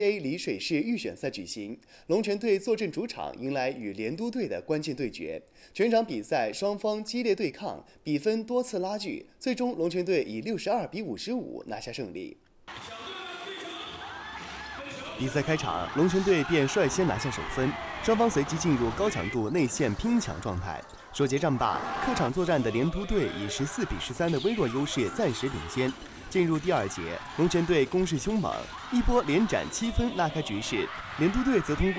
A 丽水市预选赛举行，龙泉队坐镇主场，迎来与莲都队的关键对决。全场比赛双方激烈对抗，比分多次拉锯，最终龙泉队以62-55拿下胜利。比赛开场，龙泉队便率先拿下首分，双方随即进入高强度内线拼抢状态。首节战罢，客场作战的莲都队以14-13的微弱优势暂时领先。进入第二节，龙泉队攻势凶猛，一波连斩7分拉开局势。莲都队则通过